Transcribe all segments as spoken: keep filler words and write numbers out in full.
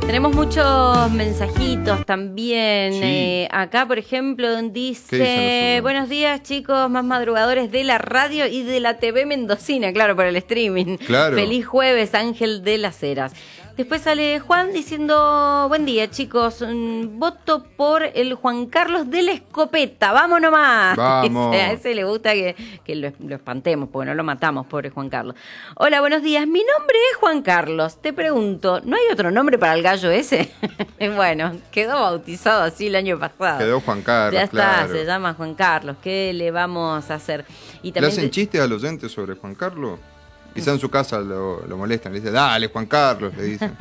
Tenemos muchos mensajitos también. Sí. Eh, acá, por ejemplo, ¿Qué dice: dicen los buenos días, chicos, más madrugadores de la radio y de la T V mendocina, claro, por el streaming. Claro. Feliz jueves, Ángel de las Heras. Después sale Juan diciendo: buen día, chicos, mm, voto por el Juan Carlos de la escopeta, vamos nomás. Vamos. Dice, a ese le gusta que, que lo, lo espantemos, porque no lo matamos, pobre Juan Carlos. Hola, buenos días, mi nombre es Juan Carlos. Te pregunto, ¿no hay otro nombre para el gallo ese? Bueno, quedó bautizado así el año pasado. Quedó Juan Carlos, Ya está, claro. se llama Juan Carlos. ¿Qué le vamos a hacer? Y ¿Le también hacen te- chistes al oyente sobre Juan Carlos? Quizá en su casa lo, lo molestan, le dicen, dale, Juan Carlos, le dicen.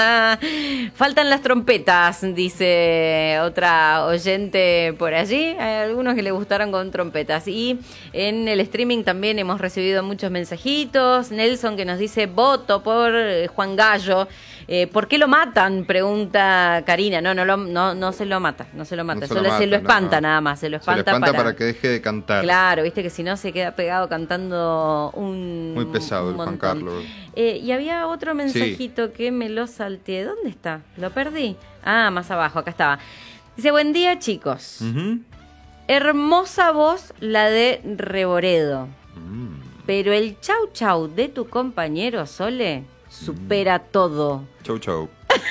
Faltan las trompetas, dice otra oyente por allí. Hay algunos que le gustaron con trompetas. Y en el streaming también hemos recibido muchos mensajitos. Nelson que nos dice: voto por eh, Juan Gallo. Eh, ¿Por qué lo matan? Pregunta Karina. No, no, lo, no, no se lo mata, no se lo mata. No se Solo lo se lo mata, espanta no. nada más. Se lo Se le espanta, espanta para... para que deje de cantar. Claro, viste que si no se queda pegado cantando un Muy pesado un el Juan montón. Carlos. Eh, y había otro mensajito que me lo salteé. ¿Dónde está? ¿Lo perdí? Ah, más abajo, acá estaba. Dice: buen día, chicos. Ujú. Hermosa voz la de Reboredo. Mm. Pero el chau chau de tu compañero Sole supera todo. Chau, chau.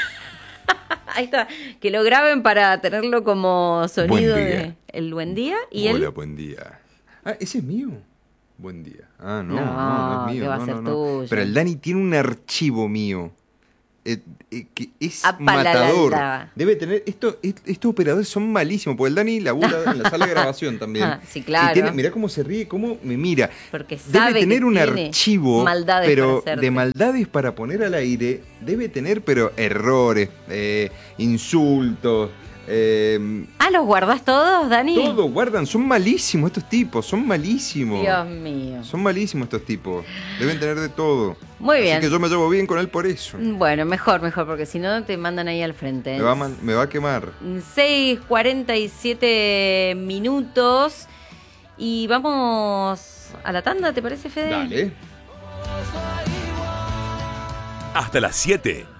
Ahí está. Que lo graben para tenerlo como sonido Buen día. de el buen día. Y Hola, él. buen día. Ah, ¿ese es mío? Buen día. Ah, no, No, no, no es mío. que va a no, ser no, no. tuyo. Pero el Dani tiene un archivo mío. Eh, eh, que es Apalalala. matador. Debe tener. Esto, est- estos operadores son malísimos. Porque el Dani labura en la sala de grabación también. Ah, sí, claro. Y tiene, mirá cómo se ríe, cómo me mira. Porque sabe Debe tener que un tiene archivo, maldades pero para hacerte. de maldades para poner al aire. Debe tener, pero errores, eh, insultos. Eh, Ah, ¿los guardás todos, Dani? todo guardan. Son malísimos estos tipos. Son malísimos. Dios mío. Son malísimos estos tipos. Deben tener de todo. Muy bien. Así que yo me llevo bien con él por eso. Bueno, mejor, mejor, porque si no te mandan ahí al frente. Me va, a man- me va a quemar. seis cuarenta y siete minutos. Y vamos a la tanda, ¿te parece, Fede? Dale. Hasta las siete.